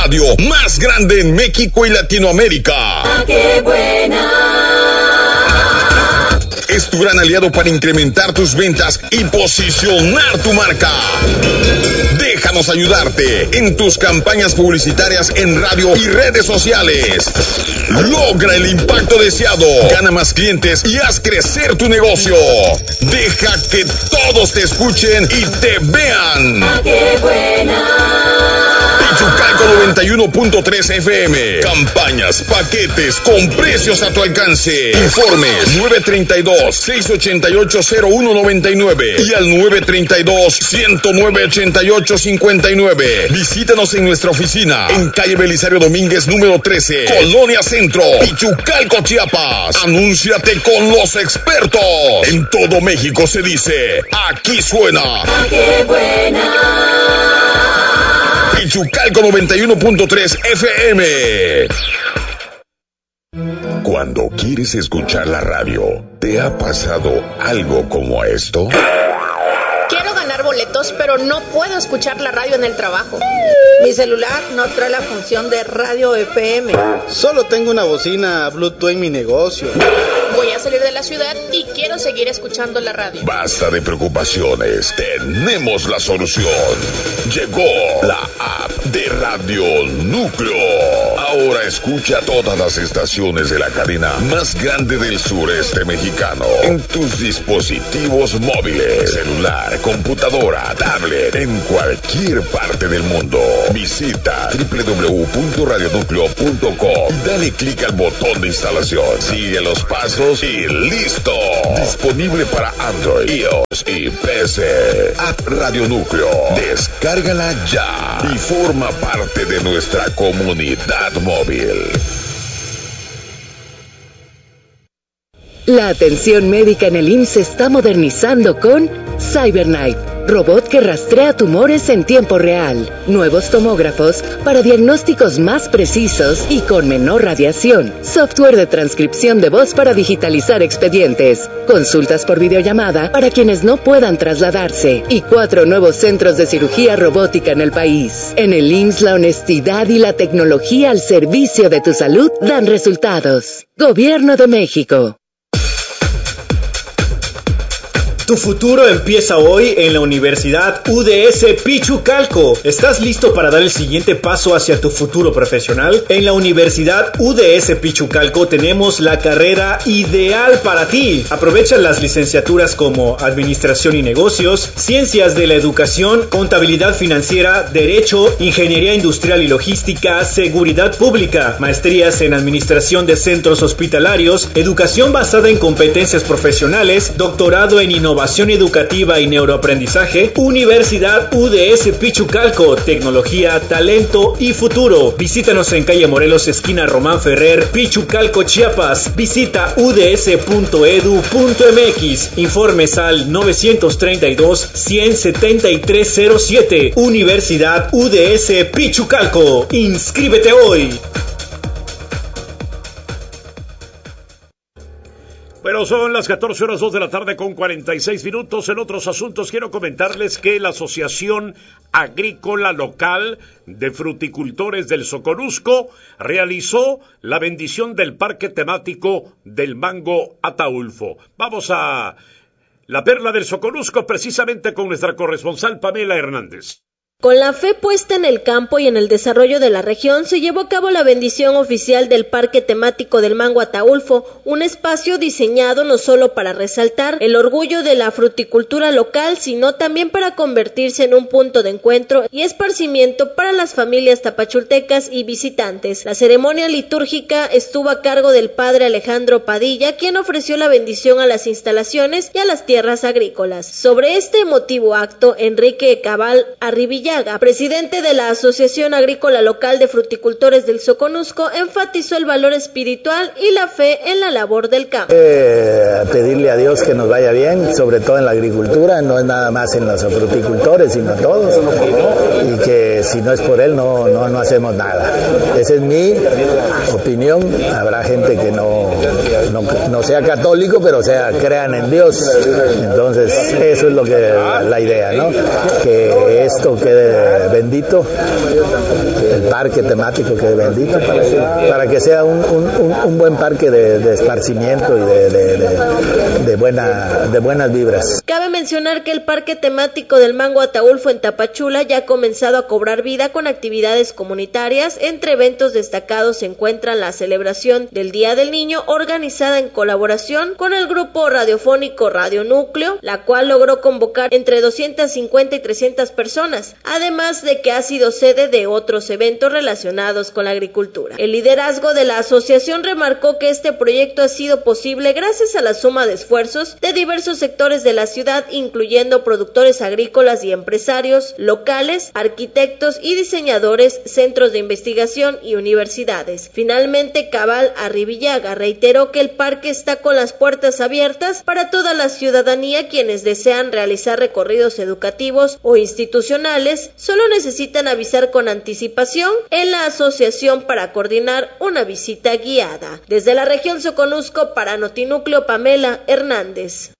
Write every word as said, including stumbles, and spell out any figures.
radio más grande en México y Latinoamérica. ¡Ah, qué buena! Es tu gran aliado para incrementar tus ventas y posicionar tu marca. Déjanos ayudarte en tus campañas publicitarias en radio y redes sociales. Logra el impacto deseado, gana más clientes y haz crecer tu negocio. Deja que todos te escuchen y te vean. ¡Ah, qué buena! Pichucalco noventa y uno punto tres F M. Campañas, paquetes con precios a tu alcance. Informes nueve tres dos, seis ocho ocho, cero uno nueve nueve y al nueve tres dos, uno cero nueve, ocho ocho cinco nueve. Visítanos en nuestra oficina en calle Belisario Domínguez número trece, Colonia Centro, Pichucalco, Chiapas. Anúnciate con los expertos. En todo México se dice, aquí suena. ¡Ah, qué buena! Pichucalco noventa y uno punto tres F M. Cuando quieres escuchar la radio, ¿te ha pasado algo como esto? Quiero ganar boletos, pero no puedo escuchar la radio en el trabajo. Mi celular no trae la función de radio F M. Solo tengo una bocina Bluetooth en mi negocio. Voy a salir de la ciudad y quiero seguir escuchando la radio. Basta de preocupaciones, tenemos la solución. Llegó la app de Radio Núcleo. Ahora escucha todas las estaciones de la cadena más grande del sureste mexicano en tus dispositivos móviles, celular, computadora, tablet, en cualquier parte del mundo. Visita doble u doble u doble u punto radio núcleo punto com y dale clic al botón de instalación. Sigue los pasos y listo. Disponible para Android, iOS y P C. App Radio Núcleo. Descárgala ya y forma parte de nuestra comunidad móvil. La atención médica en el I M S S se está modernizando con CyberKnife, robot que rastrea tumores en tiempo real, nuevos tomógrafos para diagnósticos más precisos y con menor radiación, software de transcripción de voz para digitalizar expedientes, consultas por videollamada para quienes no puedan trasladarse y cuatro nuevos centros de cirugía robótica en el país. En el I M S S la honestidad y la tecnología al servicio de tu salud dan resultados. Gobierno de México. Tu futuro empieza hoy en la Universidad U D S Pichucalco. ¿Estás listo para dar el siguiente paso hacia tu futuro profesional? En la Universidad U D S Pichucalco tenemos la carrera ideal para ti. Aprovecha las licenciaturas como Administración y Negocios, Ciencias de la Educación, Contabilidad Financiera, Derecho, Ingeniería Industrial y Logística, Seguridad Pública, maestrías en Administración de Centros Hospitalarios, Educación basada en competencias profesionales, doctorado en Innovación Educativa y Neuroaprendizaje. Universidad U D S Pichucalco, tecnología, talento y futuro. Visítanos en calle Morelos, esquina Román Ferrer, Pichucalco, Chiapas. Visita u d s punto e d u punto m x. Informes al nueve tres dos, uno cero siete tres cero siete. Universidad U D S Pichucalco. Inscríbete hoy. Bueno, son las catorce horas dos de la tarde con cuarenta y seis minutos. En otros asuntos quiero comentarles que la Asociación Agrícola Local de Fruticultores del Soconusco realizó la bendición del parque temático del Mango Ataulfo. Vamos a la perla del Soconusco precisamente con nuestra corresponsal Pamela Hernández. Con la fe puesta en el campo y en el desarrollo de la región, se llevó a cabo la bendición oficial del Parque Temático del Mango Ataulfo, un espacio diseñado no solo para resaltar el orgullo de la fruticultura local, sino también para convertirse en un punto de encuentro y esparcimiento para las familias tapachultecas y visitantes. La ceremonia litúrgica estuvo a cargo del padre Alejandro Padilla, quien ofreció la bendición a las instalaciones y a las tierras agrícolas. Sobre este emotivo acto, Enrique Cabal Arribilla, presidente de la Asociación Agrícola Local de Fruticultores del Soconusco, enfatizó el valor espiritual y la fe en la labor del campo. Eh, pedirle a Dios que nos vaya bien, sobre todo en la agricultura, no es nada más en los fruticultores, sino todos, y que si no es por él no, no, no hacemos nada. Esa es mi opinión. Habrá gente que no, no, no sea católico, pero sea crean en Dios. Entonces, eso es lo que la idea, ¿no? Que esto quede quede bendito, el parque temático quede bendito, para que, para que sea un, un, un buen parque de, de esparcimiento y de, de, de, de, buena, de buenas vibras. Cabe mencionar que el parque temático del Mango Ataulfo en Tapachula ya ha comenzado a cobrar vida con actividades comunitarias. Entre eventos destacados se encuentran la celebración del Día del Niño, organizada en colaboración con el grupo radiofónico Radio Núcleo, la cual logró convocar entre doscientas cincuenta y trescientas personas, además de que ha sido sede de otros eventos relacionados con la agricultura. El liderazgo de la asociación remarcó que este proyecto ha sido posible gracias a la suma de esfuerzos de diversos sectores de la ciudad, incluyendo productores agrícolas y empresarios locales, arquitectos y diseñadores, centros de investigación y universidades. Finalmente, Cabal Arribillaga reiteró que el parque está con las puertas abiertas para toda la ciudadanía. Quienes desean realizar recorridos educativos o institucionales solo necesitan avisar con anticipación en la asociación para coordinar una visita guiada. Desde la región Soconusco para Notinúcleo, Pamela Hernández.